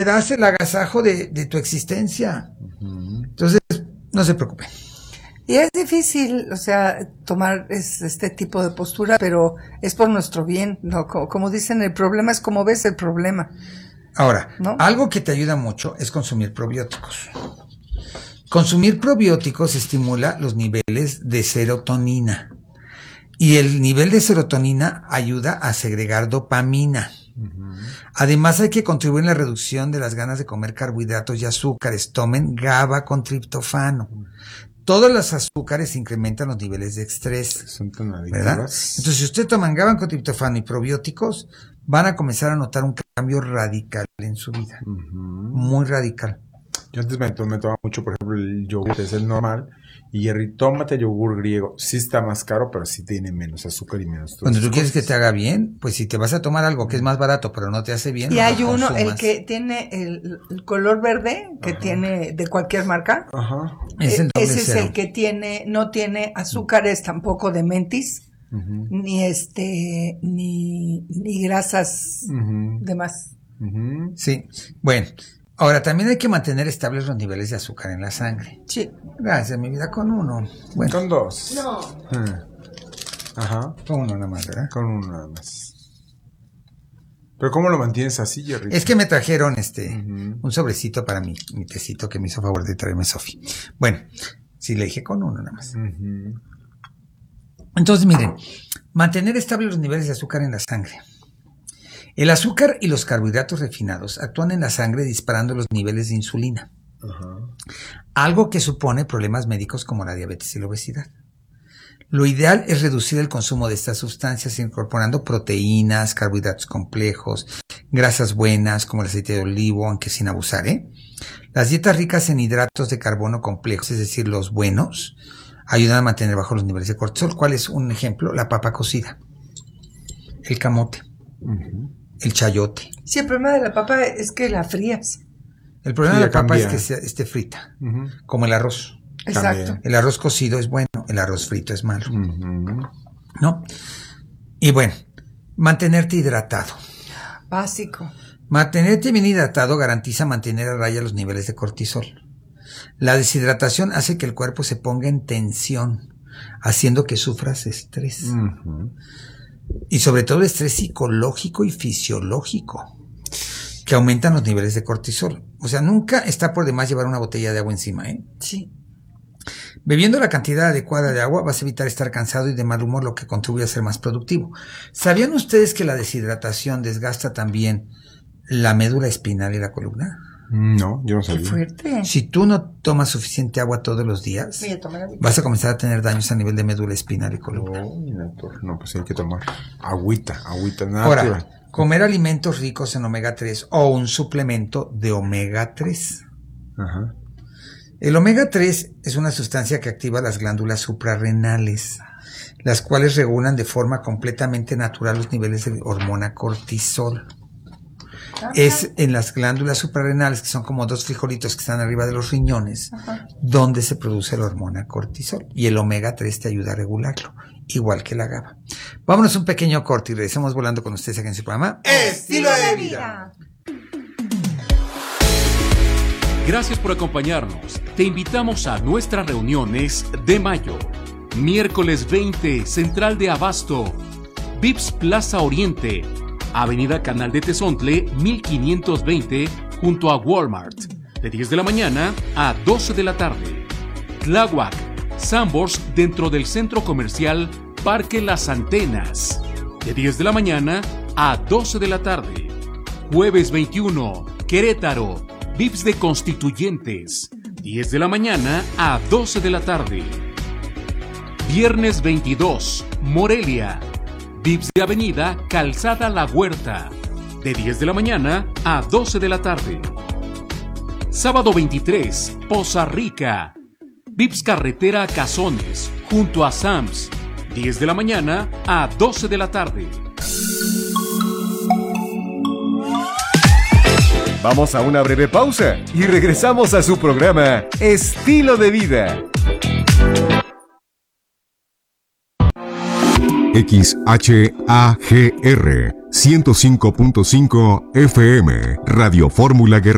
das el agasajo de tu existencia. Entonces, no se preocupe. Y es difícil, o sea, tomar este tipo de postura, pero es por nuestro bien, ¿no? Como dicen, el problema es como ves el problema. Ahora, ¿no? Algo que te ayuda mucho es consumir probióticos. Consumir probióticos estimula los niveles de serotonina. Y el nivel de serotonina ayuda a segregar dopamina. Además, hay que contribuir en la reducción de las ganas de comer carbohidratos y azúcares. Tomen GABA con triptofano. Todos los azúcares incrementan los niveles de estrés. Son tan adictivas. ¿Verdad? Entonces, si usted toman GABA con triptofano y probióticos, van a comenzar a notar un cambio radical en su vida. Muy radical. Yo antes me tomaba mucho, por ejemplo, el yogur, es el normal. Y Jerry, tómate yogur griego. Sí está más caro, pero sí tiene menos azúcar y menos. Cuando tú quieres que te haga bien, pues si te vas a tomar algo que es más barato, pero no te hace bien. Y no hay lo uno, consumas. el que tiene el color verde, que tiene de cualquier marca. Ajá. Es el doble Ese cero. es el que no tiene azúcares tampoco de mentis, ni ni grasas de más. Sí. Bueno. Ahora, también hay que mantener estables los niveles de azúcar en la sangre. Sí. Gracias, mi vida, con uno. Bueno, Con 2. No. Ajá. con uno nada más, ¿verdad? Con 1 nada más. Pero ¿cómo lo mantienes así, Jerry? Es que me trajeron un sobrecito para mi tecito que me hizo favor de traerme Sofi. Bueno, sí le dije con uno nada más. Entonces, miren, mantener estables los niveles de azúcar en la sangre. El azúcar y los carbohidratos refinados actúan en la sangre disparando los niveles de insulina. Algo que supone problemas médicos como la diabetes y la obesidad. Lo ideal es reducir el consumo de estas sustancias incorporando proteínas, carbohidratos complejos, grasas buenas como el aceite de olivo, aunque sin abusar, Las dietas ricas en hidratos de carbono complejos, es decir, los buenos, ayudan a mantener bajos los niveles de cortisol. ¿Cuál es un ejemplo? La papa cocida, el camote, el chayote. Sí, el problema de la papa es que la frías. El problema de la papa cambia. es que esté frita, como el arroz. Exacto. El arroz cocido es bueno, el arroz frito es malo. ¿No? Y bueno, mantenerte hidratado. Básico. Mantenerte bien hidratado garantiza mantener a raya los niveles de cortisol. La deshidratación hace que el cuerpo se ponga en tensión, haciendo que sufras estrés. Y sobre todo estrés psicológico y fisiológico, que aumentan los niveles de cortisol. O sea, nunca está por demás llevar una botella de agua encima, Sí. Bebiendo la cantidad adecuada de agua vas a evitar estar cansado y de mal humor, lo que contribuye a ser más productivo. ¿Sabían ustedes que la deshidratación desgasta también la médula espinal y la columna? No, yo no Qué sabía. fuerte. Si tú no tomas suficiente agua todos los días, Voy a tomar agüita. vas a comenzar a tener daños a nivel de médula espinal y columna. No, pues hay que tomar agüita, nada. Ahora, comer alimentos ricos en omega 3 o un suplemento de omega 3. Ajá. El omega 3 es una sustancia que activa las glándulas suprarrenales, las cuales regulan de forma completamente natural los niveles de hormona cortisol. Es en las glándulas suprarrenales, que son como dos frijolitos que están arriba de los riñones, donde se produce la hormona cortisol. Y el omega 3 te ayuda a regularlo, igual que la GABA. Vámonos a un pequeño corte y regresamos volando con ustedes aquí en su programa Estilo de vida. Gracias por acompañarnos. Te invitamos a nuestras reuniones de mayo. Miércoles 20, Central de Abasto, Vips Plaza Oriente, Avenida Canal de Tezontle, 1520, junto a Walmart, de 10 de la mañana a 12 de la tarde. Tláhuac, Sambors, dentro del Centro Comercial Parque Las Antenas, de 10 de la mañana a 12 de la tarde. Jueves 21, Querétaro, Vips de Constituyentes, 10 de la mañana a 12 de la tarde. Viernes 22, Morelia, Vips de Avenida Calzada La Huerta, de 10 de la mañana a 12 de la tarde. Sábado 23, Poza Rica, Vips Carretera Cazones, junto a Sams, 10 de la mañana a 12 de la tarde. Vamos a una breve pausa y regresamos a su programa Estilo de Vida. XHAGR 105.5 FM Radio Fórmula Guerrero.